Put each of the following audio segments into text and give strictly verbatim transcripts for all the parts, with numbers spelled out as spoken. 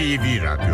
T V Radyo.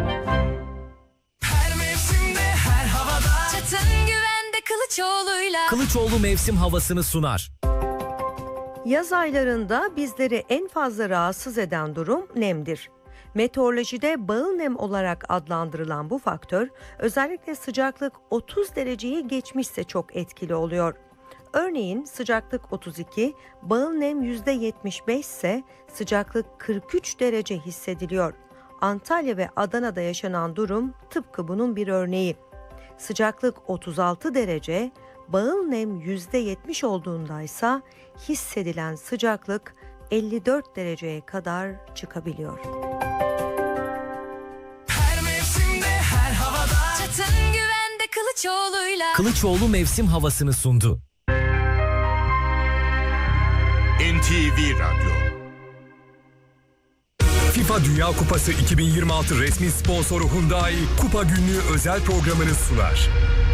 Her mevsimde, her havada. Çatın güvende Kılıçoğlu'yla. Kılıçoğlu mevsim havasını sunar. Yaz aylarında bizleri en fazla rahatsız eden durum nemdir. Meteorolojide bağıl nem olarak adlandırılan bu faktör, özellikle sıcaklık otuz dereceyi geçmişse çok etkili oluyor. Örneğin sıcaklık otuz iki, bağıl nem yüzde yetmiş beş ise sıcaklık kırk üç derece hissediliyor. Antalya ve Adana'da yaşanan durum tıpkı bunun bir örneği. Sıcaklık otuz altı derece, bağıl nem yüzde yetmiş olduğundaysa hissedilen sıcaklık elli dört dereceye kadar çıkabiliyor. Her mevsimde, her havada. Çatın güvende Kılıçoğlu'yla. Kılıçoğlu mevsim havasını sundu. N T V Radyo. FIFA Dünya Kupası iki bin yirmi altı resmi sponsoru Hyundai Kupa Günlüğü özel programını sunar.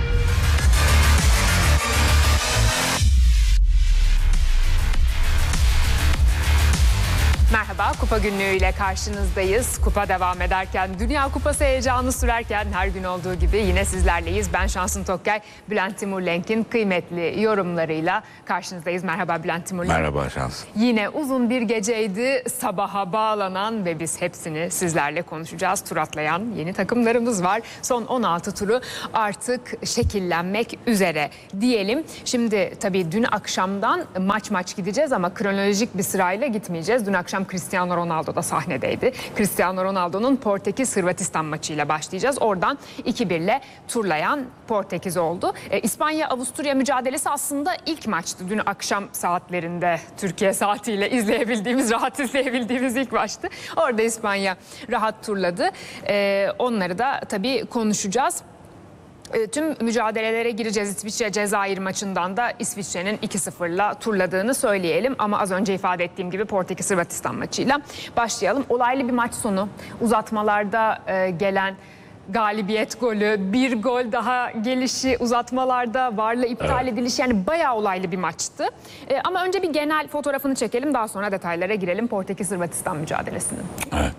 Merhaba, Kupa Günlüğü'yle karşınızdayız. Kupa devam ederken, Dünya Kupası heyecanı sürerken her gün olduğu gibi yine sizlerleyiz. Ben Şansın Tokkay, Bülent Timurlenk'in kıymetli yorumlarıyla karşınızdayız. Merhaba Bülent Timurlenk. Merhaba Şans. Yine uzun bir geceydi, sabaha bağlanan ve biz hepsini sizlerle konuşacağız. Tur atlayan yeni takımlarımız var. Son on altı turu artık şekillenmek üzere diyelim. Şimdi tabii dün akşamdan maç maç gideceğiz ama kronolojik bir sırayla gitmeyeceğiz. Dün akşam Cristiano Ronaldo da sahnedeydi. Cristiano Ronaldo'nun Portekiz-Hırvatistan maçıyla başlayacağız. Oradan iki birle turlayan Portekiz oldu. E, İspanya-Avusturya mücadelesi aslında ilk maçtı. Dün akşam saatlerinde Türkiye saatiyle izleyebildiğimiz, rahat izleyebildiğimiz ilk maçtı. Orada İspanya rahat turladı. E, onları da tabii konuşacağız. Tüm mücadelelere gireceğiz. İsviçre Cezayir maçından da İsviçre'nin iki sıfırla turladığını söyleyelim. Ama az önce ifade ettiğim gibi Portekiz Hırvatistan maçıyla başlayalım. Olaylı bir maç sonu. Uzatmalarda gelen galibiyet golü, bir gol daha gelişi, uzatmalarda varla iptal Evet. edilişi, yani bayağı olaylı bir maçtı. Ama önce bir genel fotoğrafını çekelim, daha sonra detaylara girelim Portekiz Hırvatistan mücadelesinin. Evet.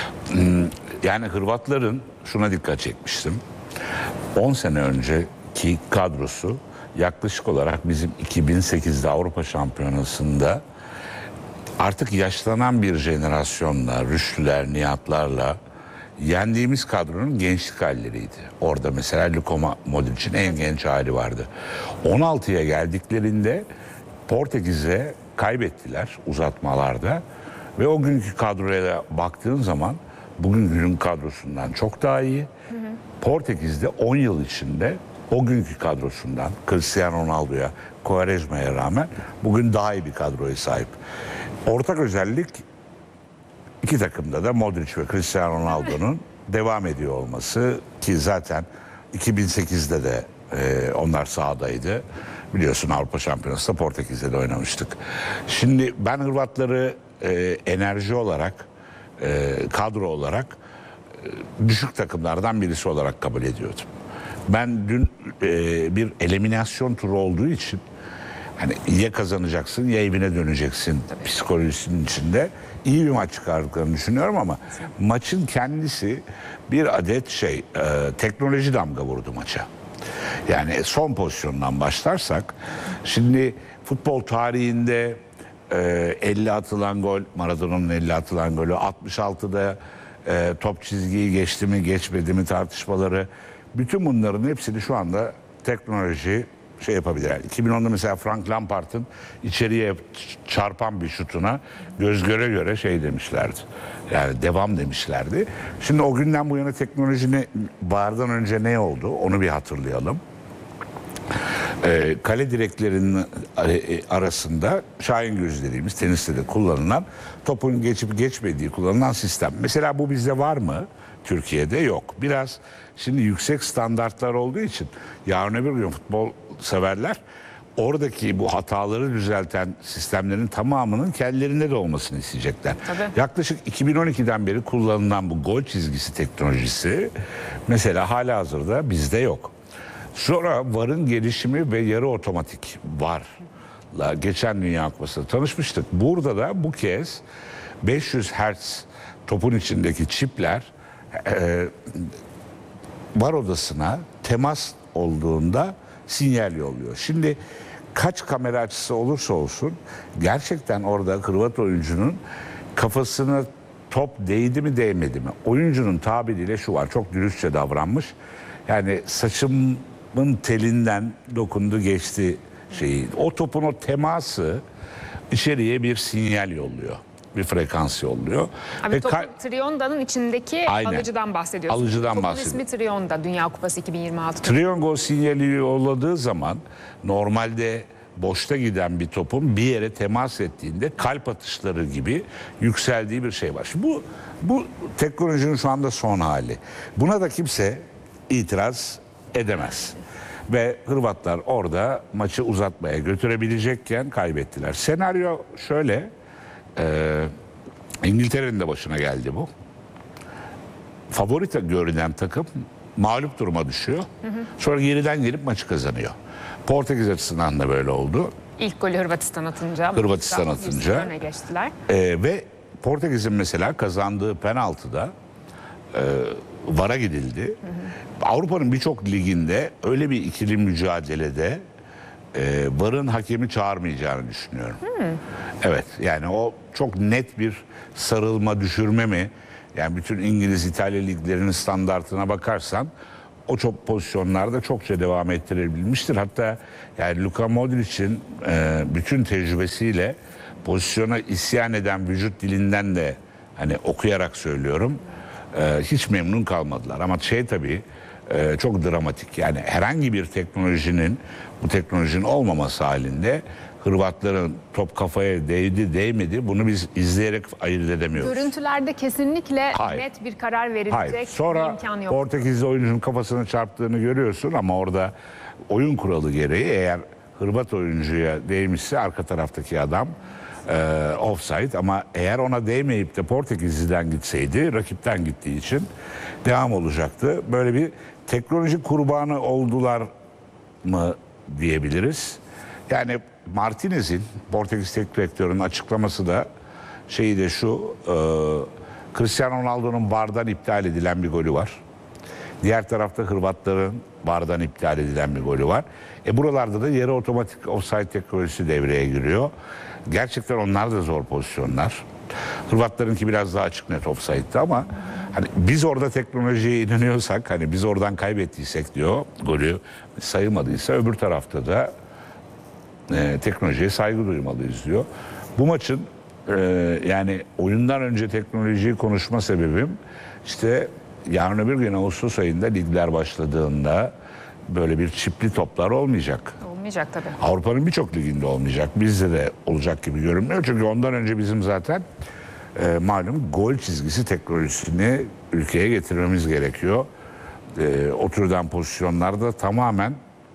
Yani Hırvatların şuna dikkat çekmiştim. on sene önceki kadrosu yaklaşık olarak bizim iki bin sekizde Avrupa Şampiyonası'nda artık yaşlanan bir jenerasyonla, Rüştüler, Nihatlarla yendiğimiz kadronun gençlik halleriydi. Orada mesela Luka Modric'in en genç hali vardı. on altıya geldiklerinde Portekiz'e kaybettiler uzatmalarda ve o günkü kadroya baktığın zaman bugünün kadrosundan çok daha iyi. Hı hı. Portekiz'de on yıl içinde o günkü kadrosundan Cristiano Ronaldo'ya, Quaresma'ya rağmen bugün daha iyi bir kadroya sahip. Ortak özellik iki takımda da Modric ve Cristiano Ronaldo'nun devam ediyor olması ki zaten iki bin sekizde de e, onlar sahadaydı. Biliyorsun Avrupa Şampiyonası'nda Portekiz'de de oynamıştık. Şimdi ben Hırvatları e, enerji olarak, e, kadro olarak düşük takımlardan birisi olarak kabul ediyordum. Ben dün e, bir eliminasyon turu olduğu için hani ya kazanacaksın ya evine döneceksin Tabii. psikolojisinin içinde iyi bir maç çıkardıklarını düşünüyorum ama maçın kendisi bir adet şey e, teknoloji damga vurdu maça. Yani son pozisyondan başlarsak şimdi futbol tarihinde e, elli atılan gol, Maradona'nın elli atılan golü, altmış altıda E, top çizgiyi geçti mi geçmedi mi tartışmaları, bütün bunların hepsini şu anda teknoloji şey yapabilir. Yani iki bin onda mesela Frank Lampard'ın içeriye çarpan bir şutuna göz göre göre şey demişlerdi. Yani devam demişlerdi. Şimdi o günden bu yana teknoloji ne, vardan önce ne oldu onu bir hatırlayalım. E, kale direklerinin arasında şahin gözü dediğimiz teniste de kullanılan topun geçip geçmediği kullanılan sistem. Mesela bu bizde var mı? Türkiye'de yok. Biraz şimdi yüksek standartlar olduğu için yarın öbür gün futbol severler oradaki bu hataları düzelten sistemlerin tamamının kendilerinde de olmasını isteyecekler. Tabii. Yaklaşık iki bin on ikiden beri kullanılan bu gol çizgisi teknolojisi mesela halihazırda bizde yok. Sonra VAR'ın gelişimi ve yarı otomatik VAR'la geçen Dünya Kupası'nda tanışmıştık. Burada da bu kez beş yüz hertz topun içindeki çipler e, var odasına temas olduğunda sinyal yolluyor. Şimdi kaç kamera açısı olursa olsun gerçekten orada Hırvat oyuncunun kafasına top değdi mi değmedi mi? Oyuncunun tabiriyle şu var, çok dürüstçe davranmış. Yani saçımın telinden dokundu geçti şeyi. O topun o teması içeriye bir sinyal yolluyor. Bir frekans yolluyor. Abi Ve topun, ka- Trionda'nın içindeki Aynen. alıcıdan bahsediyorsunuz. Alıcıdan Topun bahsediyorum. ismi Trionda, Dünya Kupası iki bin yirmi altı. Triangle sinyali yolladığı zaman normalde boşta giden bir topun bir yere temas ettiğinde kalp atışları gibi yükseldiği bir şey var. Şimdi bu bu teknolojinin şu anda son hali. Buna da kimse itiraz edemez. Ve Hırvatlar orada maçı uzatmaya götürebilecekken kaybettiler. Senaryo şöyle, e, İngiltere'nin de başına geldi bu. Favori görünen takım mağlup duruma düşüyor. Hı hı. Sonra geriden gelip maçı kazanıyor. Portekiz açısından da böyle oldu. İlk golü Hırvatistan atınca. Hırvatistan atınca. Öne geçtiler. Ee, ve Portekiz'in mesela kazandığı penaltıda e, VAR'a gidildi. Hı hı. Avrupa'nın birçok liginde öyle bir ikili mücadelede e, VAR'ın hakemi çağırmayacağını düşünüyorum. Hı. Evet, yani o çok net bir sarılma, düşürme mi? Yani bütün İngiliz, İtalya liglerinin standartına bakarsan o çok pozisyonlarda çokça devam ettirebilmiştir. Hatta yani Luka Modric'in e, bütün tecrübesiyle pozisyona isyan eden vücut dilinden de hani okuyarak söylüyorum e, hiç memnun kalmadılar. Ama şey tabii e, çok dramatik, yani herhangi bir teknolojinin bu teknolojinin olmaması halinde Hırvatların top kafaya değdi değmedi bunu biz izleyerek ayırt edemiyoruz. Görüntülerde kesinlikle Hayır. net bir karar verilecek Hayır. Sonra bir imkan yok. Portekizli oyuncunun kafasına çarptığını görüyorsun ama orada oyun kuralı gereği eğer Hırvat oyuncuya değmişse arka taraftaki adam e, offside, ama eğer ona değmeyip de Portekizli'den gitseydi, rakipten gittiği için devam olacaktı. Böyle bir teknoloji kurbanı oldular mı diyebiliriz. Yani Martinez'in, Portekiz teknik direktörünün açıklaması da şeyi de şu, e, Cristiano Ronaldo'nun VAR'dan iptal edilen bir golü var. Diğer tarafta Hırvatların VAR'dan iptal edilen bir golü var. E buralarda da yarı otomatik offside teknolojisi devreye giriyor. Gerçekten onlar da zor pozisyonlar. Hırvatlarınki biraz daha açık net offside'ti ama hani biz orada teknolojiye inanıyorsak, hani biz oradan kaybettiysek diyor, golü sayılmadıysa öbür tarafta da e, teknolojiye saygı duymalıyız diyor. Bu maçın e, yani oyundan önce teknolojiyi konuşma sebebim işte yarın öbür gün Ağustos ayında ligler başladığında böyle bir çipli toplar olmayacak. Olmayacak tabii. Avrupa'nın birçok liginde olmayacak. Bizde de olacak gibi görünmüyor. Çünkü ondan önce bizim zaten e, malum gol çizgisi teknolojisini ülkeye getirmemiz gerekiyor. E, o türden pozisyonlarda tamamen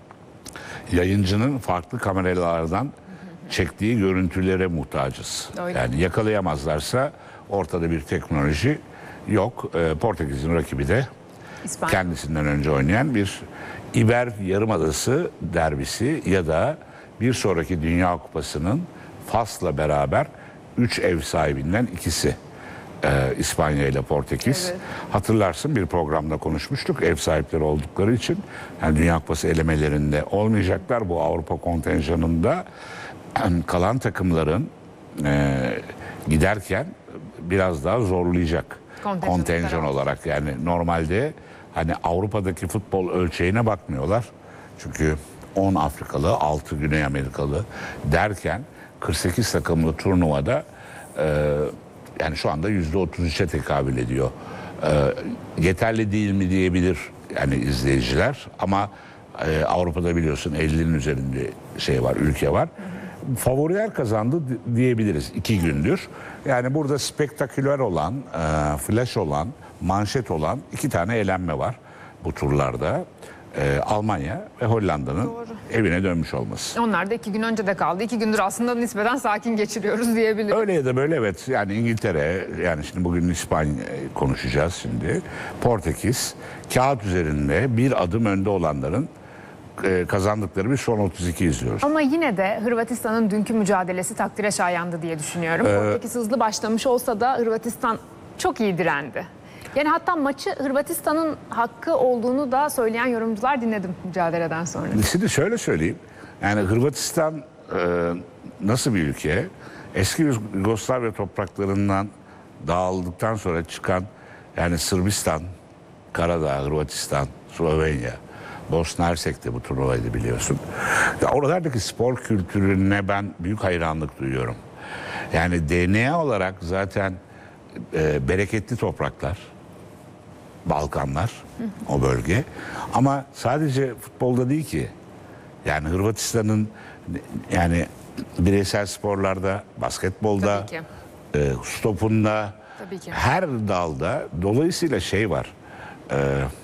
yayıncının farklı kameralardan çektiği görüntülere muhtacız. Öyle. Yani yakalayamazlarsa ortada bir teknoloji yok. E, Portekiz'in rakibi de İspanya. kendisinden önce oynayan bir İber Yarımadası derbisi ya da bir sonraki Dünya Kupası'nın Fas'la beraber üç ev sahibinden ikisi. Ee, İspanya ile Portekiz. Evet. Hatırlarsın bir programda konuşmuştuk. Ev sahipleri oldukları için yani Dünya Kupası elemelerinde olmayacaklar. Bu Avrupa kontenjanında yani kalan takımların e, giderken biraz daha zorlayacak. Kontenjan Kontenjan olarak. olarak yani normalde hani Avrupa'daki futbol ölçeğine bakmıyorlar. Çünkü on Afrikalı, altı Güney Amerikalı derken kırk sekiz takımlı turnuvada e, yani şu anda yüzde otuz üçe tekabül ediyor. E, yeterli değil mi diyebilir yani izleyiciler ama e, Avrupa'da biliyorsun ellinin üzerinde şey var, ülke var. Favoriler kazandı diyebiliriz iki gündür. Yani burada spektaküler olan, e, flash olan, manşet olan iki tane elenme var bu turlarda. E, Almanya ve Hollanda'nın evine dönmüş olması. Onlar da iki gün önce de kaldı. İki gündür aslında nispeten sakin geçiriyoruz diyebilirim. Öyle ya da böyle evet, yani İngiltere, yani şimdi bugün İspanya konuşacağız şimdi. Portekiz kağıt üzerinde bir adım önde olanların e, kazandıkları bir son otuz iki izliyoruz. Ama yine de Hırvatistan'ın dünkü mücadelesi takdire şayandı diye düşünüyorum. Ee, Portekiz hızlı başlamış olsa da Hırvatistan çok iyi direndi. Yani hatta maçı Hırvatistan'ın hakkı olduğunu da söyleyen yorumcular dinledim mücadeleden sonra. Şimdi şöyle söyleyeyim. Yani Hırvatistan e, nasıl bir ülke? Eski Yugoslavya topraklarından dağıldıktan sonra çıkan, yani Sırbistan, Karadağ, Hırvatistan, Slovenya, Bosna Hersek de bu turnuvaydı biliyorsun. Ya oralardaki spor kültürüne ben büyük hayranlık duyuyorum. Yani D N A olarak zaten e, bereketli topraklar, Balkanlar, o bölge. Ama sadece futbolda değil ki. Yani Hırvatistan'ın yani bireysel sporlarda, basketbolda, Tabii ki. e, stopunda, Tabii ki. her dalda dolayısıyla şey var. E,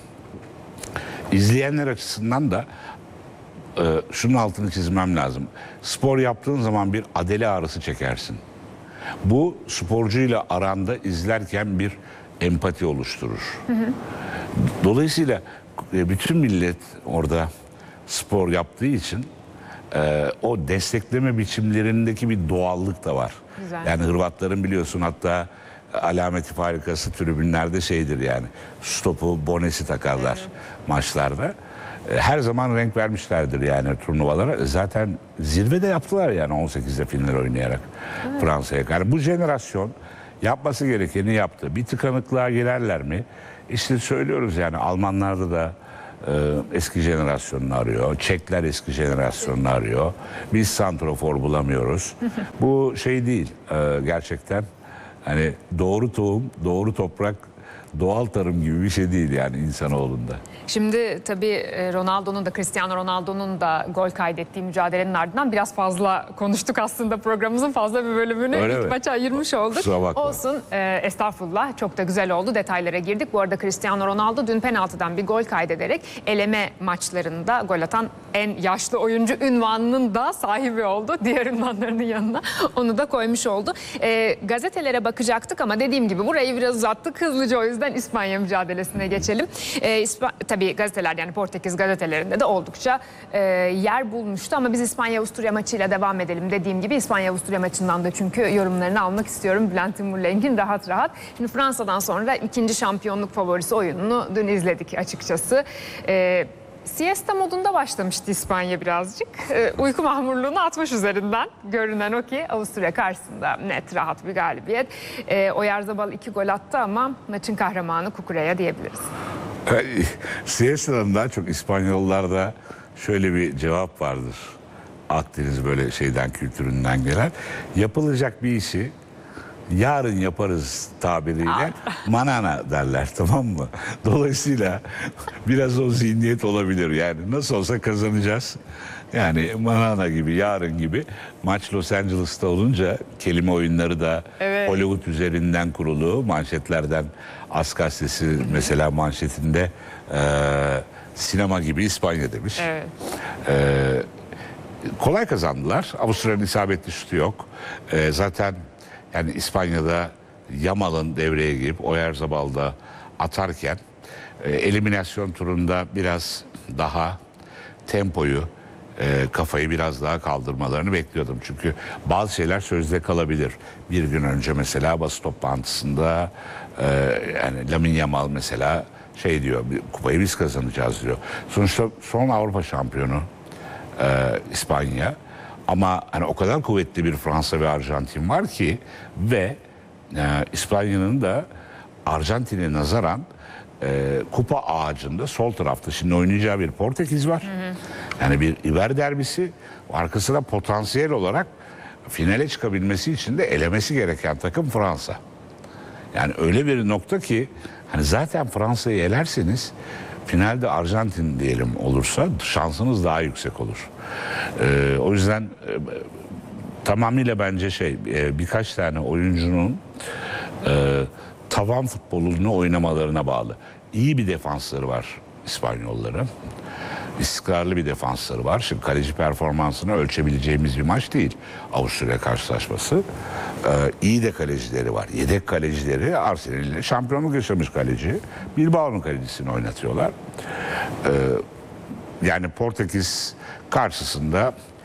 izleyenler açısından da e, şunun altını çizmem lazım. Spor yaptığın zaman bir adele ağrısı çekersin. Bu sporcuyla aranda izlerken bir empati oluşturur. Hı hı. Dolayısıyla e, bütün millet orada spor yaptığı için e, o destekleme biçimlerindeki bir doğallık da var. Güzel. Yani Hırvatların biliyorsun hatta alameti farikası tribünlerde şeydir yani. Stopu, bonesi takarlar evet. maçlarda. E, her zaman renk vermişlerdir yani turnuvalara. Zaten zirvede yaptılar yani on sekizde final oynayarak evet. Fransa'ya. Yani bu jenerasyon yapması gerekeni yaptı. Bir tıkanıklığa girerler mi? İşte söylüyoruz yani Almanlarda da e, eski jenerasyonunu arıyor. Çekler eski jenerasyonunu arıyor. Biz santrofor bulamıyoruz. Bu şey değil e, gerçekten. Hani doğru tohum, doğru toprak, doğal tarım gibi bir şey değil yani insanoğlunda. Şimdi tabii Ronaldo'nun da Cristiano Ronaldo'nun da gol kaydettiği mücadelenin ardından biraz fazla konuştuk aslında, programımızın fazla bir bölümünü Öyle ilk mi? maça ayırmış olduk. Kusura bakma. Olsun e, estağfurullah, çok da güzel oldu, detaylara girdik. Bu arada Cristiano Ronaldo dün penaltıdan bir gol kaydederek eleme maçlarında gol atan en yaşlı oyuncu unvanının da sahibi oldu. Diğer unvanlarının yanına onu da koymuş oldu. E, gazetelere bakacaktık ama dediğim gibi burayı biraz uzattık hızlıca, o yüzden İspanya mücadelesine geçelim. E, İsp- tabii gazeteler, yani Portekiz gazetelerinde de oldukça e, yer bulmuştu ama biz İspanya-Avusturya maçıyla devam edelim. Dediğim gibi İspanya-Avusturya maçından da çünkü yorumlarını almak istiyorum Bülent Timurleng'in rahat rahat. Şimdi Fransa'dan sonra ikinci şampiyonluk favorisi oyununu dün izledik açıkçası. E, Siesta modunda başlamıştı İspanya birazcık. E, uyku mahmurluğunu atmış üzerinden. Görünen o ki Avusturya karşısında net, rahat bir galibiyet. E, Oyarzabal iki gol attı ama maçın kahramanı Kukureya diyebiliriz. Siesta'dan daha çok İspanyollarda şöyle bir cevap vardır. Akdeniz böyle şeyden, kültüründen gelen. Yapılacak bir işi yarın yaparız tabiriyle manana derler, tamam mı? Dolayısıyla biraz o zihniyet olabilir. Yani nasıl olsa kazanacağız. Yani manana gibi, yarın gibi. Maç Los Angeles'ta olunca kelime oyunları da evet. Hollywood üzerinden kurulu. Manşetlerden As gazetesi mesela manşetinde e, sinema gibi İspanya demiş. Evet. E, kolay kazandılar. Avusturya'nın isabetli şutu yok. E, zaten yani İspanya'da Yamal'ın devreye girip Oyarzabal'da atarken e, eliminasyon turunda biraz daha tempoyu, e, kafayı biraz daha kaldırmalarını bekliyordum. Çünkü bazı şeyler sözde kalabilir. Bir gün önce mesela basın toplantısında e, yani Lamine Yamal mesela şey diyor, kupayı biz kazanacağız diyor. Sonuçta son Avrupa şampiyonu e, İspanya. Ama hani o kadar kuvvetli bir Fransa ve Arjantin var ki ve e, İspanya'nın da Arjantin'e nazaran e, kupa ağacında sol tarafta şimdi oynayacağı bir Portekiz var. Hı hı. Yani bir İber derbisi, arkasına potansiyel olarak finale çıkabilmesi için de elemesi gereken takım Fransa. Yani öyle bir nokta ki hani zaten Fransa'yı elerseniz finalde Arjantin diyelim olursa şansınız daha yüksek olur. Ee, o yüzden e, tamamıyla bence şey e, birkaç tane oyuncunun e, tavan futbolunu oynamalarına bağlı. İyi bir defansları var İspanyolların. İstikrarlı bir defansları var. Şimdi kaleci performansını ölçebileceğimiz bir maç değil Avusturya karşılaşması. Ee, iyi de kalecileri var. Yedek kalecileri Arsenal ile şampiyonluk yaşamış kaleci. Bilbao'nun kalecisini oynatıyorlar. Ee, yani Portekiz karşısında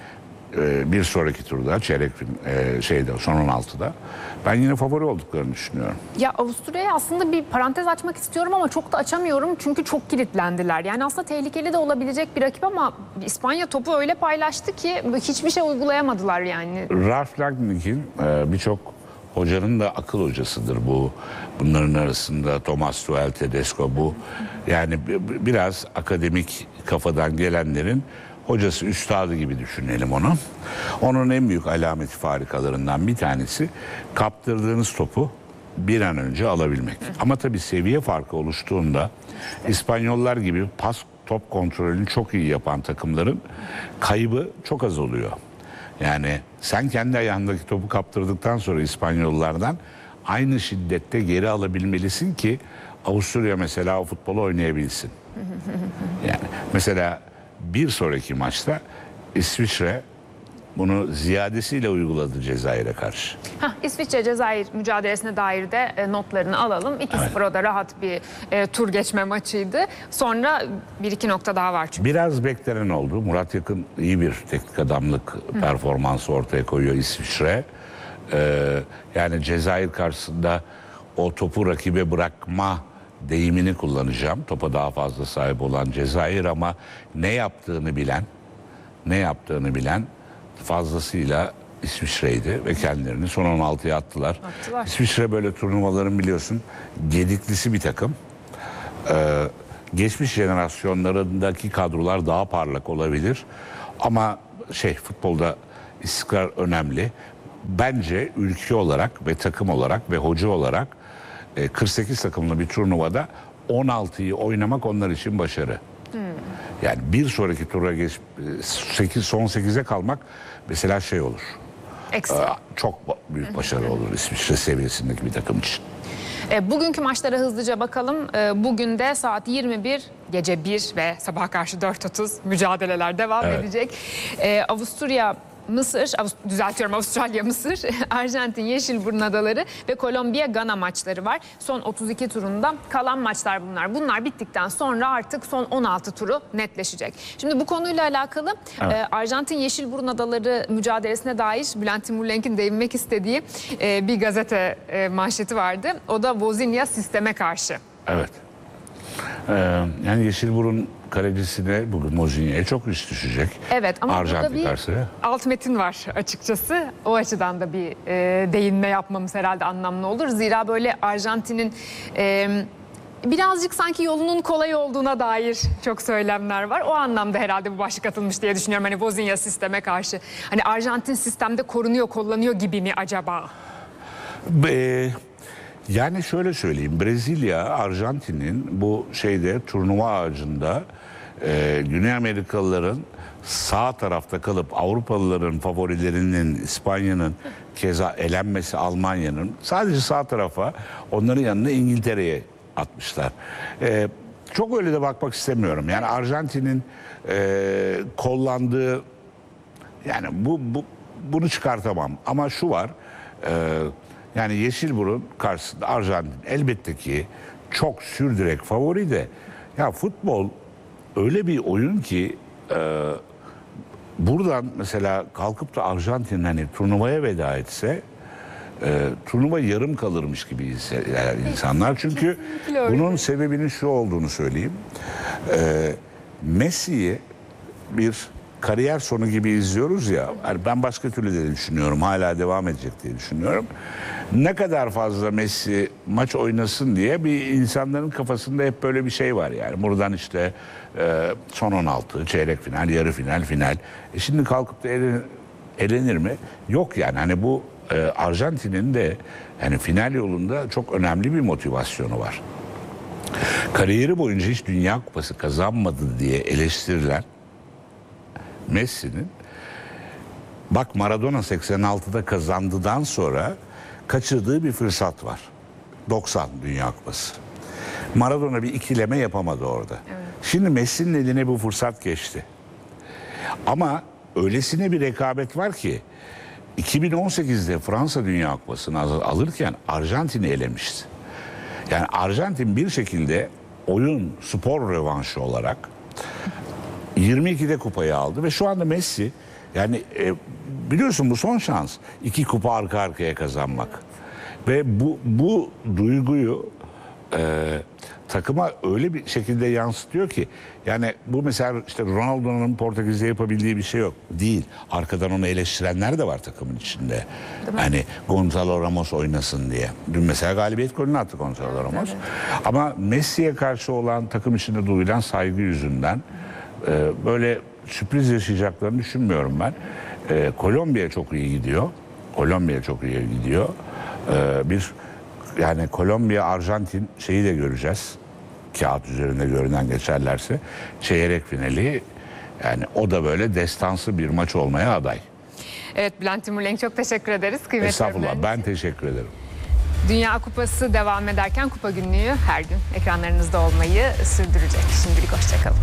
e, bir sonraki turda çeyrek e, şeyde son on altıda ben yine favori olduklarını düşünüyorum. Ya Avusturya'ya aslında bir parantez açmak istiyorum ama çok da açamıyorum çünkü çok kilitlendiler. Yani aslında tehlikeli de olabilecek bir rakip ama İspanya topu öyle paylaştı ki hiçbir şey uygulayamadılar yani. Ralf Rangnick'in e, birçok hocanın da akıl hocasıdır bu. Bunların arasında Thomas Tuchel, Tedesco bu. Yani biraz akademik kafadan gelenlerin hocası, üstadı gibi düşünelim onu. Onun en büyük alameti farikalarından bir tanesi kaptırdığınız topu bir an önce alabilmek. Ama tabii seviye farkı oluştuğunda İspanyollar gibi pas top kontrolünü çok iyi yapan takımların kaybı çok az oluyor. Yani sen kendi ayağındaki topu kaptırdıktan sonra İspanyollardan aynı şiddette geri alabilmelisin ki Avusturya mesela o futbolu oynayabilsin. Yani mesela bir sonraki maçta İsviçre bunu ziyadesiyle uyguladı Cezayir'e karşı. Hah, İsviçre Cezayir mücadelesine dair de e, notlarını alalım. iki sıfır evet. O da rahat bir e, tur geçme maçıydı. Sonra bir iki nokta daha var çünkü. Biraz beklenen oldu. Murat Yakın iyi bir teknik adamlık Hı. performansı ortaya koyuyor İsviçre. Ee, yani Cezayir karşısında o topu rakibe bırakma deyimini kullanacağım. Topa daha fazla sahip olan Cezayir ama ne yaptığını bilen, ne yaptığını bilen fazlasıyla İsviçre'ydi ve kendilerini son on altıya attılar. attılar. İsviçre böyle turnuvaların biliyorsun gediklisi bir takım. Ee, geçmiş jenerasyonlarındaki kadrolar daha parlak olabilir. Ama şey futbolda istikrar önemli. Bence ülke olarak ve takım olarak ve hoca olarak kırk sekiz takımlı bir turnuvada on altıyı oynamak onlar için başarı. Hmm. Yani bir sonraki tura geç sekiz, son sekize kalmak mesela şey olur. Ekstra. Çok büyük başarı olur İsviçre seviyesindeki bir takım için. E, bugünkü maçlara hızlıca bakalım. E, bugün de saat yirmi bir, gece bir ve sabaha karşı dört otuz mücadeleler devam evet. edecek. E, Avusturya Mısır, düzeltiyorum Avustralya, Mısır, Arjantin, Yeşilburun Adaları ve Kolombiya, Gana maçları var. Son otuz iki turunda kalan maçlar bunlar. Bunlar bittikten sonra artık son on altı turu netleşecek. Şimdi bu konuyla alakalı evet. e, Arjantin, Yeşilburun Adaları mücadelesine dair Bülent Timurlenk'in değinmek istediği e, bir gazete e, manşeti vardı. O da Vozinha sisteme karşı. Evet. Ee, yani Yeşilburun kalecisine bugün Vozinha'ya çok iş düşecek. Evet ama Arjantin burada bir karşısına. alt metin var açıkçası. O açıdan da bir e, değinme yapmamız herhalde anlamlı olur. Zira böyle Arjantin'in e, birazcık sanki yolunun kolay olduğuna dair çok söylemler var. O anlamda herhalde bu başlık atılmış diye düşünüyorum. Hani Vozinha sisteme karşı. Hani Arjantin sistemde korunuyor, kullanıyor gibi mi acaba? Be Yani şöyle söyleyeyim, Brezilya, Arjantin'in bu şeyde turnuva ağacında e, Güney Amerikalıların sağ tarafta kalıp Avrupalıların favorilerinin, İspanya'nın keza elenmesi, Almanya'nın sadece sağ tarafa, onların yanına İngiltere'ye atmışlar. E, çok öyle de bakmak istemiyorum. Yani Arjantin'in e, kollandığı, yani bu, bu bunu çıkartamam ama şu var. E, Yani Yeşilburun karşısında Arjantin elbette ki çok sürdürek favori de ya futbol öyle bir oyun ki e, buradan mesela kalkıp da Arjantin hani turnuvaya veda etse e, turnuva yarım kalırmış gibi hisseder insanlar. Çünkü bunun sebebinin şu olduğunu söyleyeyim. E, Messi'yi bir kariyer sonu gibi izliyoruz ya. Yani ben başka türlü de düşünüyorum. Hala devam edecek diye düşünüyorum. Ne kadar fazla Messi maç oynasın diye bir insanların kafasında hep böyle bir şey var yani. Buradan işte e, son on altı, çeyrek final, yarı final, final. E şimdi kalkıp da elen, elenir mi? Yok yani. Hani bu e, Arjantin'in de yani final yolunda çok önemli bir motivasyonu var. Kariyeri boyunca hiç Dünya Kupası kazanmadı diye eleştirilen Messi'nin bak Maradona seksen altıda kazandıdan sonra kaçırdığı bir fırsat var. doksan Dünya Kupası. Maradona bir ikileme yapamadı orada. Evet. Şimdi Messi'nin eline bu fırsat geçti. Ama öylesine bir rekabet var ki iki bin on sekizde Fransa Dünya Kupası'nı alırken Arjantin'i elemişti. Yani Arjantin bir şekilde oyun, spor revanşı olarak yirmi ikide kupayı aldı ve şu anda Messi Yani e, biliyorsun bu son şans. İki kupa arka arkaya kazanmak. Ve bu bu duyguyu e, takıma öyle bir şekilde yansıtıyor ki, yani bu mesela işte Ronaldo'nun Portekiz'de yapabildiği bir şey yok. Değil. Arkadan onu eleştirenler de var takımın içinde. Hani Gonzalo Ramos oynasın diye. Dün mesela galibiyet golünü attı Gonzalo Ramos. Evet. Ama Messi'ye karşı olan takım içinde duyulan saygı yüzünden e, böyle sürpriz yaşayacaklarını düşünmüyorum ben. E, Kolombiya çok iyi gidiyor. Kolombiya çok iyi gidiyor. E, bir yani Kolombiya Arjantin şeyi de göreceğiz. Kağıt üzerinde görünen geçerlerse çeyrek finali, yani o da böyle destansı bir maç olmaya aday. Evet, Bülent Timurlenk, çok teşekkür ederiz. Kıymetli Estağfurullah, öğrenci. ben teşekkür ederim. Dünya Kupası devam ederken Kupa Günlüğü her gün ekranlarınızda olmayı sürdürecek. Şimdilik hoşçakalın.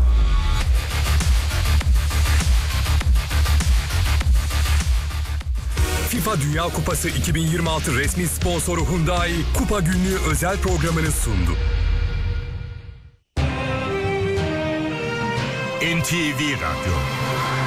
FIFA Dünya Kupası iki bin yirmi altı resmi sponsoru Hyundai Kupa Günlüğü özel programını sundu. N T V Radyo